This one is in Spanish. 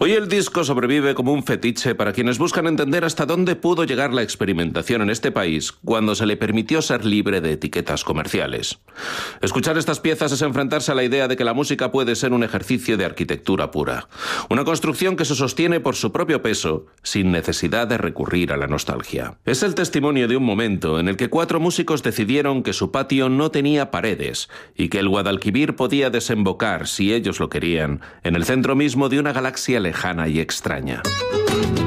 Hoy el disco sobrevive como un fetiche para quienes buscan entender hasta dónde pudo llegar la experimentación en este país cuando se le permitió ser libre de etiquetas comerciales. Escuchar estas piezas es enfrentarse a la idea de que la música puede ser un ejercicio de arquitectura pura, una construcción que se sostiene por su propio peso, sin necesidad de recurrir a la nostalgia. Es el testimonio de un momento en el que 4 músicos decidieron que su patio no tenía paredes y que el Guadalquivir podía desembocar, si ellos lo querían, en el centro mismo de una galaxia lejana y extraña.